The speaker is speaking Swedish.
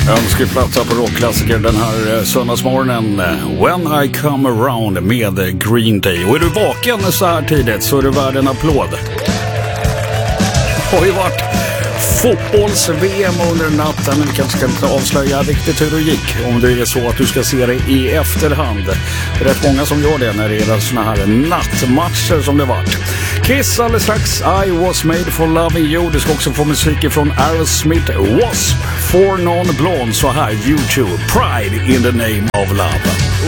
Önskeplatta på rockklassiker den här söndagsmorgonen. When I Come Around med Green Day. Och är du vaken så här tidigt så är du värd en applåd. Det har ju varit fotbolls-VM under natten. Vi kanske inte avslöja riktigt hur det gick om det är så att du ska se det i efterhand. Det är rätt många som gör det när det är såna här nattmatcher som det varit. Kiss alldeles strax, I Was Made For Loving You. Du ska också få musik från Aerosmith, Wasp, For Non Blonde. Så här, YouTube, Pride in the Name of Love.